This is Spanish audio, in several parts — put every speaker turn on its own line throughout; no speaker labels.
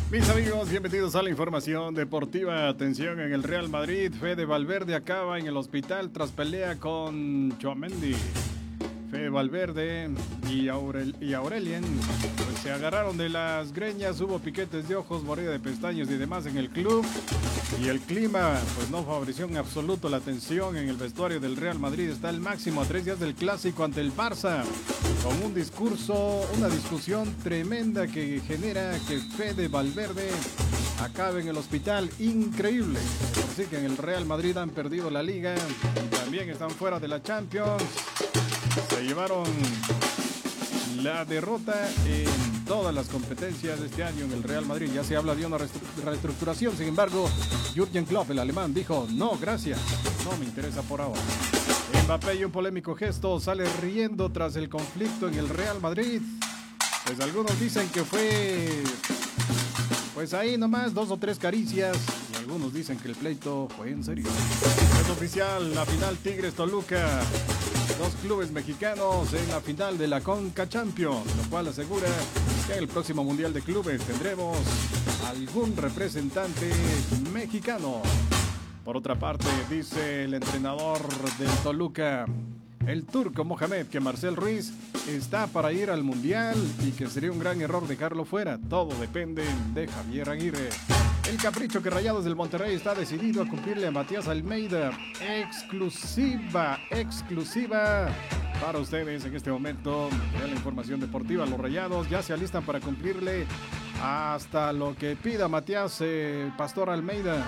Mis amigos, bienvenidos a la información deportiva. Atención, en el Real Madrid, Fede Valverde acaba en el hospital tras pelea con Tchouaméni. Fede Valverde y Aurelien pues se agarraron de las greñas, hubo piquetes de ojos, mordida de pestañas y demás en el club. Y el clima pues no favoreció en absoluto la tensión en el vestuario del Real Madrid. Está al máximo a 3 días del clásico ante el Barça, con un discurso, una discusión tremenda que genera que Fede Valverde acabe en el hospital. Increíble. Así que en el Real Madrid han perdido la Liga y también están fuera de la Champions. Se llevaron la derrota en todas las competencias de este año en el Real Madrid. Ya se habla de una reestructuración. Sin embargo, Jürgen Klopp, el alemán, dijo: no, gracias, no me interesa por ahora. Mbappé, y un polémico gesto, sale riendo tras el conflicto en el Real Madrid. Pues algunos dicen que fue pues ahí nomás 2 o 3 caricias, y algunos dicen que el pleito fue en serio. Es oficial, la final Tigres-Toluca. Dos clubes mexicanos en la final de la Conca Champions, lo cual asegura que en el próximo Mundial de Clubes tendremos algún representante mexicano. Por otra parte, dice el entrenador del Toluca, el turco Mohamed, que Marcel Ruiz está para ir al Mundial y que sería un gran error dejarlo fuera. Todo depende de Javier Aguirre. El capricho que Rayados del Monterrey está decidido a cumplirle a Matías Almeida. Exclusiva para ustedes en este momento de la información deportiva. Los Rayados ya se alistan para cumplirle hasta lo que pida Matías Pastor Almeida.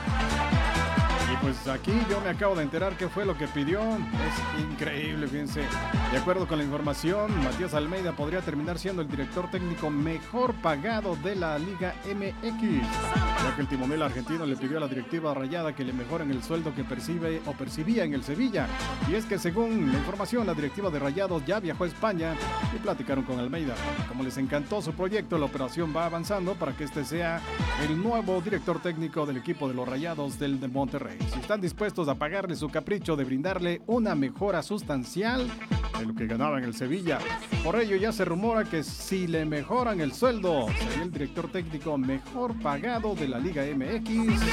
Y pues aquí yo me acabo de enterar qué fue lo que pidió. Es increíble, fíjense. De acuerdo con la información, Matías Almeida podría terminar siendo el director técnico mejor pagado de la Liga MX, ya que el timonel argentino le pidió a la directiva rayada que le mejoren el sueldo que percibía en el Sevilla. Y es que según la información, la directiva de Rayados ya viajó a España y platicaron con Almeida. Como les encantó su proyecto, la operación va avanzando para que este sea el nuevo director técnico del equipo de los Rayados del de Monterrey. Si están dispuestos a pagarle su capricho de brindarle una mejora sustancial de lo que ganaba en el Sevilla. Por ello ya se rumora que si le mejoran el sueldo, sería el director técnico mejor pagado de la Liga MX.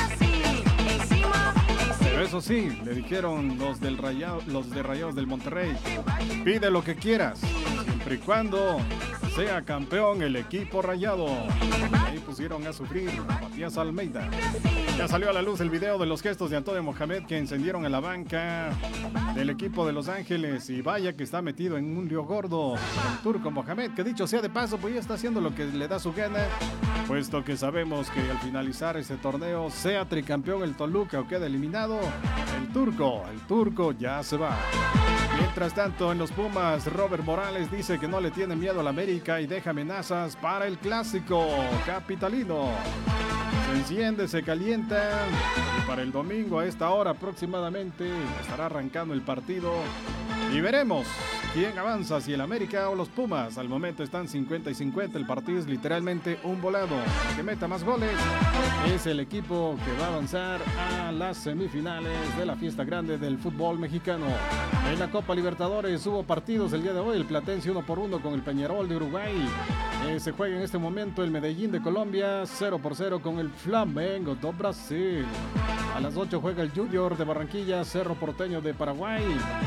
Pero eso sí, le dijeron los de Rayados del Monterrey: pide lo que quieras, siempre y cuando sea campeón el equipo rayado. Ahí pusieron a sufrir a Matías Almeida. Ya salió a la luz el video de los gestos de Antonio Mohamed que encendieron en la banca del equipo de Los Ángeles, y vaya que está metido en un lío gordo el turco Mohamed, que dicho sea de paso, pues ya está haciendo lo que le da su gana, puesto que sabemos que al finalizar ese torneo, sea tricampeón el Toluca o quede eliminado, el turco ya se va. Mientras tanto, en los Pumas, Robert Morales dice que no le tiene miedo al América y deja amenazas para el clásico capitalino. Se enciende, se calienta, y para el domingo a esta hora aproximadamente estará arrancando el partido y veremos quién avanza, si el América o los Pumas. Al momento están 50 y 50, el partido es literalmente un volado. El que meta más goles es el equipo que va a avanzar a las semifinales de la fiesta grande del fútbol mexicano. En la Copa Libertadores hubo partidos el día de hoy. El Platense 1-1 con el Peñarol de Uruguay. Se juega en este momento el Medellín de Colombia 0-0 con el Flamengo do Brasil. A las 8 juega el Junior de Barranquilla, Cerro Porteño de Paraguay.